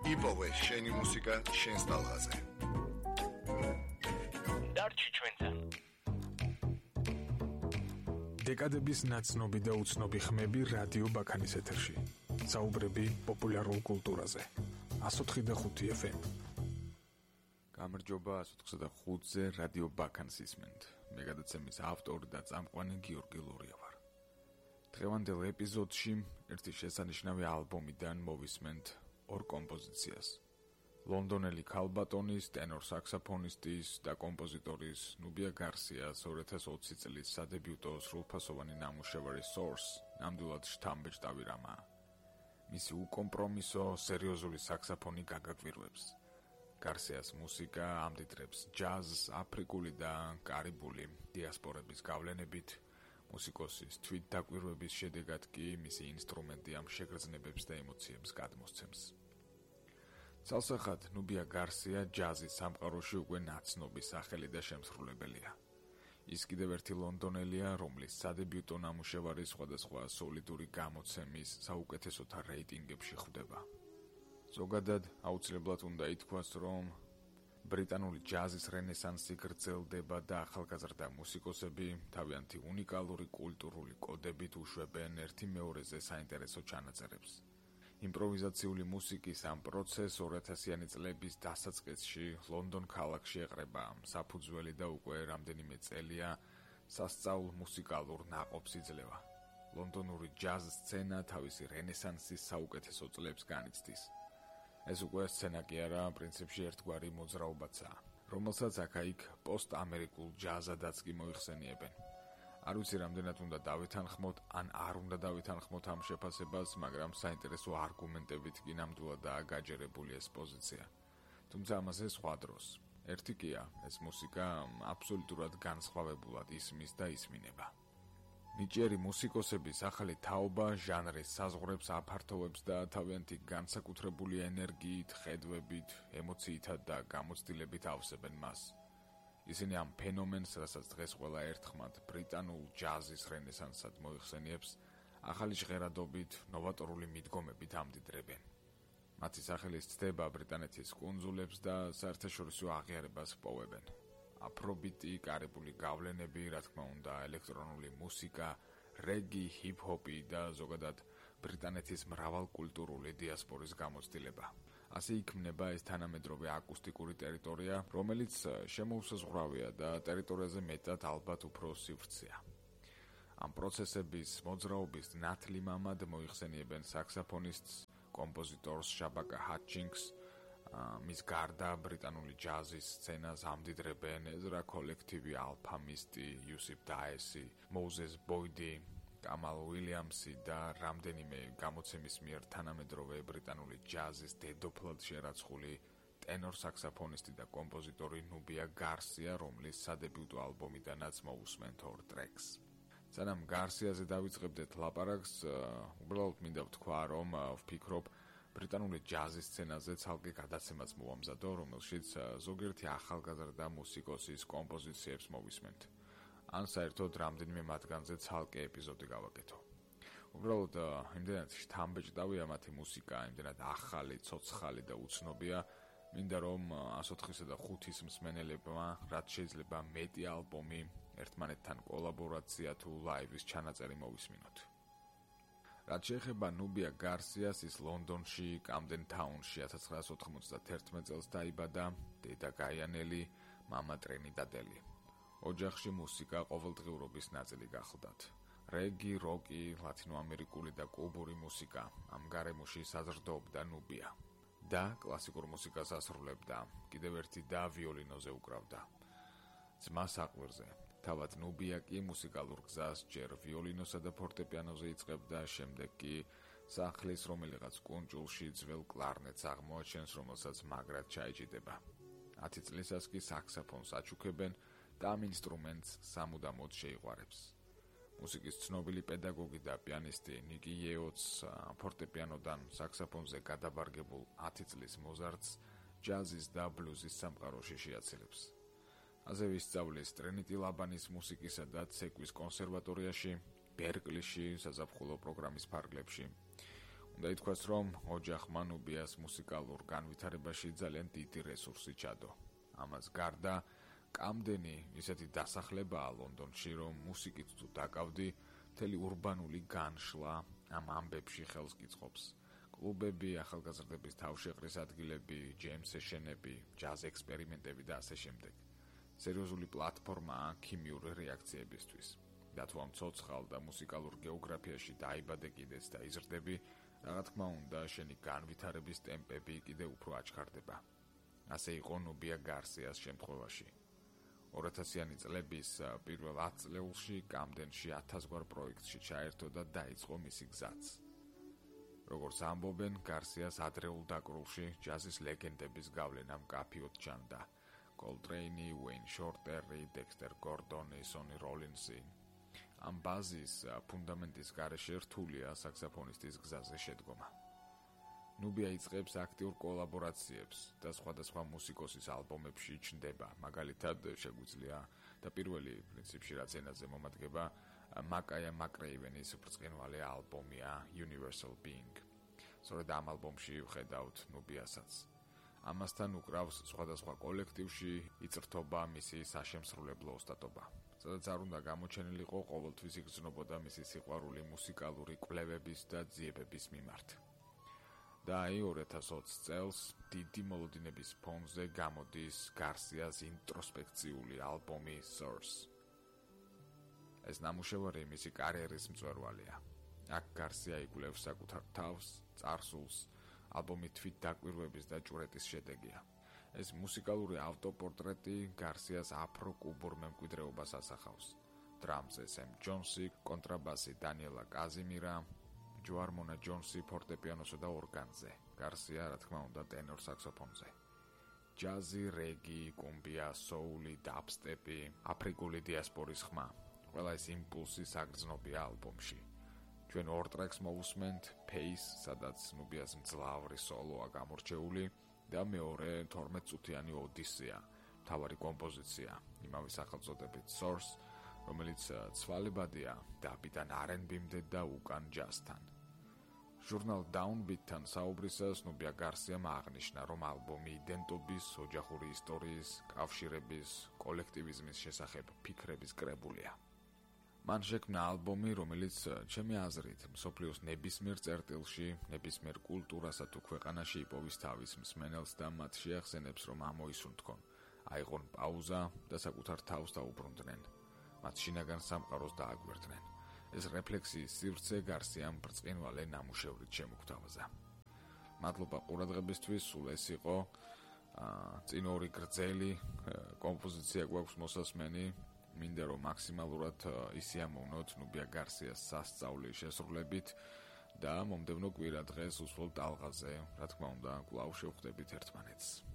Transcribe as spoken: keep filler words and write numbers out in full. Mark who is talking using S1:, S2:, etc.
S1: იპოვე შენი მუსიკა შენს ტალღაზე.
S2: დარჩი ჩვენთან.
S3: დეკადების ნაცნობი და უცნობი ხმები რადიო ბაქანის ეთერში. საუბრები პოპულარულ კულტურაზე. εκατό ოთხი და ხუთი ეფ ემ. გამარჯობა, εκατო ოთხი და ხუთზე რადიო ბაქანს ისმენთ. მე გადაცემის ავტორი და წამყვანი გიორგი ლურია ვარ. დღევანდელ ეპიზოდში ერთი შესანიშნავი ალბომიდან მოვისმენთ ორ კომპოზიციას. ლონდონელი ქალბატონის, ტენორ საქსაფონისტის და კომპოზიტორის ნუბია გარსიას ორი ათას ოცი წლის სადებიუტო სრულფასოვანი ნამუშევარი Source ნამდვილად შთამბეჭდავი რამაა. მისი უკომპრომისო, სერიოზული საქსაფონი გაგაკვირვებს. გარსიას მუსიკა ამდიდრებს ჯაზს, აფრიკული და კარიბული დიასპორების გავლენებით. მუსიკოსის თვით დაკვირვების შედეგად კი მისი ინსტრუმენტი ამ შეგრძნებებს და ემოციებს გადმოსცემს. ცალსახად ნუბია გარსია ჯაზის სამყაროში უკვე ნაცნობი სახელი და შემსრულებელია. ის კიდევ ერთი ლონდონელია, რომლის სადებიუტო ნამუშევარი სხვადასხვა სოლიდური გამოცემის საუკეთესოთა რეიტინგებში ხვდება. ზოგადად აუცილებლად უნდა ითქვას, რომ ბრიტანული ჯაზის რენესანსი გრძელდება და ახალგაზრდა მუსიკოსები თავიანთი უნიკალური კულტურული კოდებით უშვებენ ერთი მეორეზე საინტერესო ჩანაწერებს. იმპროვიზაციული მუსიკის ამ პროცესს ორი ათასიანი წლების დასაწყისში ლონდონ ქალაქში ეყრება საფუძველი და უკვე რამდენიმე წელია სასწაულ მუსიკალურ ნაყოფს იძლევა. ლონდონური ჯაზ სცენა თავისი რენესანსის საუკეთესო წლებს განიცდის. ეს უკვე სცენა კი არა, პრინციპში ერთგვარი მოძრაობაცაა, რომელსაც აქა-იქ პოსტ-ამერიკულ ჯაზადაც კი მოიხსენიებენ. არ ვიცი რამდენად უნდა დავითანხმოთ, ან არ უნდა დავითანხმოთ ამ შეფასებას, მაგრამ საინტერესო არგუმენტებით კი ნამდვილადაა გაჯერებული ეს პოზიცია. თუმცა ამაზე სხვა დროს. ერთი კია, ეს მუსიკა აბსოლუტურად განსხვავებულად ისმის და ისმინება. ნიჭიერი მუსიკოსების ახალი თაობა ჟანრის საზღვრებს აფართოვებს და თავიანთი განსაკუთრებული ენერგიით, ხედვებით, ემოციითა და გამოცდილებით ავსებენ მას. ისინი ამ ფენომენს, რასაც დღეს ყველა ერთხმად ბრიტანულ ჯაზის რენესანსად მოიხსენიებს, ახალი ჟღერადობით, ნოვატორული მიდგომებით ამდიდრებენ. მათი სახელი ცდება ბრიტანეთის კუნძულებს და საერთაშორისო აღიარებას პოვებენ. აფრობიტი, კარიბული გავლენები, რა თქმა უნდა, ელექტრონული მუსიკა, რეგი, ჰიპ-ჰოპი და ზოგადად ბრიტანეთის მრავალკულტურული დიასპორის გამოცდილება. ასე იქმნება ეს თანამედროვე აკუსტიკური ტერიტორია, რომელიც შემოუსაზღვრავია და ტერიტორიაზე მეტად ალბათ უფრო სივრცეა. ამ პროცესების მოძრაობის ნათლი მამად მოიხსენიებენ საქსაფონისტს, კომპოზიტორს შაბაკა ჰატჩინგს, მის გარდა ბრიტანული ჯაზის სცენას ამდიდრებენ ეზრა კოლექტივი, ალფა მისტი, იუსიფ დაესი, მოუზეს ბოიდი, კამალ უილიამსი და რამდენიმე გამოცემის მიერ თანამედროვე ბრიტანული ჯაზის დედოფლად შერაცხული ტენორ საქსაფონისტი და კომპოზიტორი ნუბია გარსია, რომლის სადებიუტო ალბომიდანაც მოусმენთ ორ ტრეკს. სანამ გარსიაზე დავიწყებდეთ ლაპარაკს, უბრალოდ მინდა ვთქვა, რომ ვფიქრობ ბრიტანული ჯაზის სცენაზე ცალკე გადაცემაც მოვამზადო, რომელშიც ზოგიერთი ახალგაზრდა მუსიკოსის კომპოზიციებს მოვისმენთ. ან საერთოდ რამდენიმე მათგანზე ცალკე ეპიზოდი გავაკეთო. უბრალოდ იმდენად შთამბეჭდავია მათი მუსიკა, იმდენად ახალი, ცოცხალი და უცნობია, მინდა რომ εκατო ოთხისა და ხუთის მსმენელებმა, რაც შეიძლება მეტი ალბომი, ერთმანეთთან კოლაბორაცია თუ ლაივის ჩანაწერი მოვისმინოთ. რაც შეეხება ნუბია გარსიას, ის ლონდონში, კამდენ თაუნში ათას ცხრაასი ოთხმოცდათერთმეტ წელს დაიბადა, დედა გაიანელი, მამა ტრინიდადელი. ოჯახში მუსიკა ყოველდღიურობის ნაწილი გახლდათ. რეგი, როკი, ლათინოამერიკული და კუბური მუსიკა ამ გარემოში საზრდოობდა ნუბია. და კლასიკურ მუსიკას ასრულებდა, კიდევ ერთი და ვიოლინოზე უკრავდა. ძმა საყვირზე. თავად ნუბია კი მუსიკალურ გზას ჯერ ვიოლინოსა და ფორტეპიანოზე იწყებდა, შემდეგ კი სახლის რომელიღაც კუნჭულში ძველ კლარნეტს აღმოაჩენს, რომელსაც მაგრად ჩაიჭიდება. ათი წლისას კი საქსაფონს აჩუქებენ და ამ ინსტრუმენტს სამუდამოდ შეიყვარებს. მუსიკის ცნობილი პედაგოგი და პიანისტი ნიკი იეოც ფორტეპიანოდან საქსაფონზე გადაბარგებულ ათი წლის მოზარდს ჯაზის და ბლუზის სამყაროში შეაცილებს. ასევე ისწავლის ტრინიტი ლაბანის მუსიკისა და ცეკვის კონსერვატორიაში, ბერკლიში, საზაფხულო პროგრამის ფარგლებში. უნდა ითქვას, რომ ოჯახმა ნუბიას მუსიკალურ განვითარებაში ძალიან დიდი რესურსი ჩადო. ამას გარდა კამდენი ისეთი დასახლებაა ლონდონში, რომ მუსიკით თუ დაკავდი, მთელი ურბანული განშლა ამ ამბებში ხელს კიწყობს. კლუბები, ახალგაზრდების თავშეყრის ადგილები, ჯემ სეშენები, ჯაზ ექსპერიმენტები და ასე შემდეგ. სერიოზული პლატფორმაა ქიმიური რეაქციებისთვის. და თუ ამ ცოცხალ და მუსიკალურ გეოგრაფიაში დაიბადე კიდეც და იზრდები, რა თქმა უნდა, შენი განვითარების ტემპები კიდევ უფრო აჩქარდება. ასე იყო ნუბია გარსიას შემთხვევაში. ორათასიანი წლების პირველ ათ წლეულში კამდენში ათასგვარ პროექტში ჩაერთო და დაიწყო მისი გზაც. როგორც ამბობენ, გარსიას ადრეულ დაკრულში ჯაზის ლეგენდების გავლენა მკაფიოდ ჩანდა. კოლტრეინი, უეინ შორტერი, დექსტერ გორდონი, სონი როლინსი. ამ ბაზის ფუნდამენტის გარეშე რთულია საქსაფონისტის გზაზე შედგომა. ნუბია იწყებს აქტიურ კოლაბორაციებს და სხვადასხვა მუსიკოსის ალბომებში ჩნდება. მაგალითად, შეგვიძლია და პირველი პრინციპში რაც ენაზე მომადგება, მაკაია მაკრეივენის ბრწყინვალე ალბომია Universal Being. სწორედ ამ ალბომში ვხედავთ ნუბიასაც. ამასთან უკრავს სხვადასხვა კოლექტივში იწრთობა მისი საშემსრულებლო ოსტატობა. სადაც არ უნდა გამოჩენილიყო, ყოველთვის იგრძნობოდა მისი სიყვარული მუსიკალური კვლევების და ძიებების მიმართ. და აი ორათასოცი წელს დიდი მოლოდინების ფონზე გამოდის გარსიას ინტროსპექციული ალბომი Source. ეს ნამუშევარი მისი კარიერის მწვერვალია. აქ გარსია იკვლევს საკუთარ თავს, წარსულს, ალბომი თვით დაკვირვების და ჭვრეტის შედეგია. ეს მუსიკალური ავტოპორტრეტი გარსიას აფრო-კუბურ მემკვიდრეობას ასახავს. დრამზე სემ ჯონსი, კონტრაბასი დანიელა კაზიმირა, ჯოარმონა ჯონსი ფორტეპიანოსა და ორგანზე. გარსია, რა თქმა უნდა, ტენორ საქსოფონზე. ჯაზი, რეგი, კუმბია, სოული, დაბსტეპი, აფრიკული დიასპორის ხმა. ყველა ეს იმპულსი საგრძნობია ალბომში. ჩვენ ორ ტრეკს მოვუსმენთ, Pace, სადაც ნუბიას მძლავრი სოლოა გამორჩეული და მეორე თორმეტ წუთიანი ოდისეა, მთავარი კომპოზიცია, იმავე სახელწოდებით Source, რომელიც ცვალებადია დაბიდან არ εν ბი-მდე და უკან ჯაზთან. ჟურნალ Downbeat-თან საუბრისას ნუბია გარსიამ აღნიშნა, რომ ალბომი იდენტობის, ოჯახური ისტორიის, კავშირების, კოლექტივიზმის შესახებ ფიქრების კრებულია. მან შექმნა ალბომი, რომელიც ჩემი აზრით მსოფლიოს ნებისმიერ წერტილში, ნებისმიერ კულტურასა თუ ქვეყანაში იპოვის თავის მსმენელს და მათ შეახსენებს, რომ ამოისუნთქონ, აიღონ პაუზა და საკუთარ თავს დაუბრუნდნენ. მათ შინაგან სამყაროს დააგვერდნენ. ეს რეფლექსიის სივრცე გარსიამ ბრწყინვალე ნამუშევრით შემოგთავაზა. მადლობა ყურადღებისთვის, სულ ეს იყო წინ ორი გრძელი კომპოზიცია გვაქვს მოსასმენი. მინდა რომ მაქსიმალურად ისიამოვნოთ ნუბია გარსიას სასწაული შესრულებით და მომდევნო კვირა დღეს უსვოლ ტალღაზე, რა თქმა უნდა, კვლავ შევხვდებით ერთმანეთს.